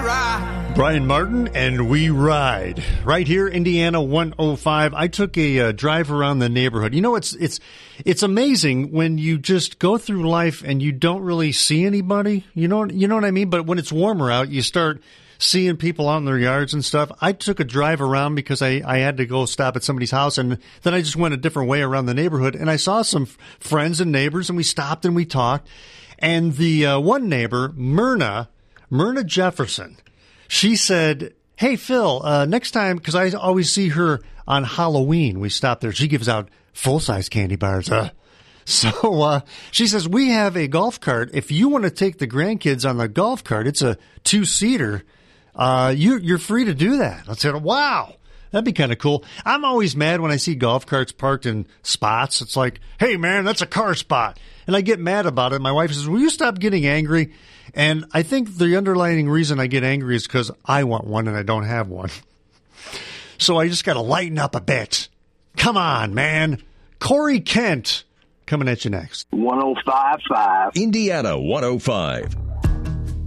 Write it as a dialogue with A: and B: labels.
A: ride.
B: Brian Martin and We Ride. Right here, Indiana 105. I took a drive around the neighborhood. You know, it's amazing when you just go through life and you don't really see anybody. You know what I mean? But when it's warmer out, you start seeing people out in their yards and stuff. I took a drive around because I had to go stop at somebody's house, and then I just went a different way around the neighborhood, and I saw some friends and neighbors, and we stopped and we talked. And the one neighbor, Myrna Jefferson, she said, "Hey, Phil, next time," because I always see her on Halloween. We stop there. She gives out full-size candy bars. So she says, "We have a golf cart. If you want to take the grandkids on the golf cart, it's a 2-seater. You're free to do that." I said, "Wow, that'd be kind of cool." I'm always mad when I see golf carts parked in spots. It's like, "Hey, man, that's a car spot." And I get mad about it. My wife says, "Will you stop getting angry?" And I think the underlying reason I get angry is because I want one and I don't have one. So I just got to lighten up a bit. Come on, man. Corey Kent coming at you next.
C: 105.5.
D: Indiana 105.